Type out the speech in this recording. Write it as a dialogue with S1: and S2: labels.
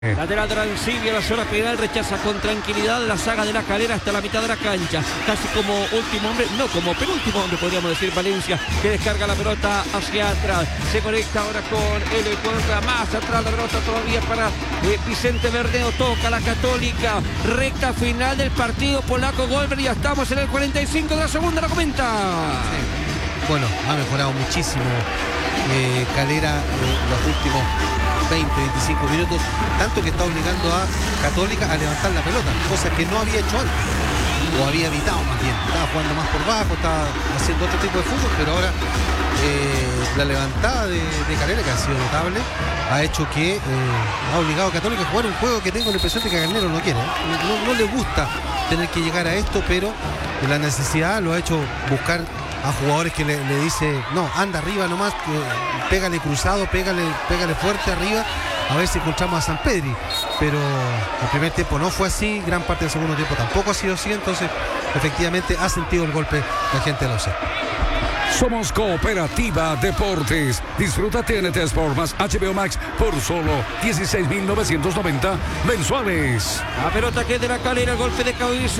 S1: Lateral de Arancibia, la zona penal, rechaza con tranquilidad la saga de La Calera hasta la mitad de la cancha. Casi como último hombre, no, como penúltimo hombre podríamos decir, Valencia, que descarga la pelota hacia atrás. Se conecta ahora con el contra, más atrás la pelota todavía para Vicente Verdeo. Toca la Católica, recta final del partido polaco. Golver, ya estamos en el 45 de la segunda, la comenta.
S2: Sí. Bueno, ha mejorado muchísimo Calera los últimos 20-25 minutos, tanto que está obligando a Católica a levantar la pelota, cosa que no había hecho antes, o había evitado más bien. Estaba jugando más por bajo, estaba haciendo otro tipo de fútbol, pero ahora la levantada de Calera, que ha sido notable, ha hecho que ha obligado a Católica a jugar un juego que tengo la impresión de que Garnero no quiere, no le gusta tener que llegar a esto, pero la necesidad lo ha hecho buscar a jugadores que le dice, no, anda arriba nomás, pégale cruzado, pégale fuerte arriba, a ver si encontramos a Sampedri. Pero el primer tiempo no fue así, gran parte del segundo tiempo tampoco ha sido así, entonces efectivamente ha sentido el golpe la gente de la UC.
S3: Somos Cooperativa Deportes. Disfruta TNT Sport más HBO Max por solo 16.990 mensuales.
S1: La pelota que es de La Calera, el golpe de cabeza.